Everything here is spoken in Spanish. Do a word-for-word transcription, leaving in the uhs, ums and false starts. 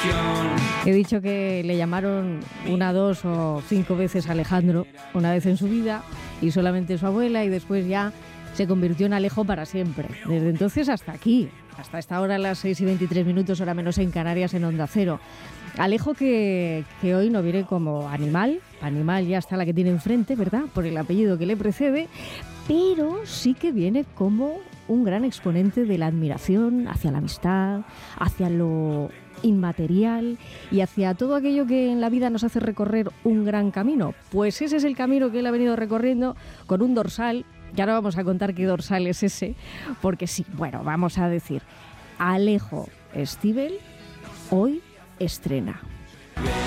He dicho que le llamaron una, dos o cinco veces Alejandro, una vez en su vida, y solamente su abuela, y después ya se convirtió en Alejo para siempre. Desde entonces hasta aquí, hasta esta hora, a las seis y veintitrés minutos, hora menos en Canarias, en Onda Cero. Alejo que, que hoy no viene como animal, animal ya está la que tiene enfrente, ¿verdad?, por el apellido que le precede, pero sí que viene como un gran exponente de la admiración hacia la amistad, hacia lo inmaterial y hacia todo aquello que en la vida nos hace recorrer un gran camino. Pues ese es el camino que él ha venido recorriendo con un dorsal. Ya no vamos a contar qué dorsal es ese, porque sí, bueno, vamos a decir, Alejo Stivel hoy estrena.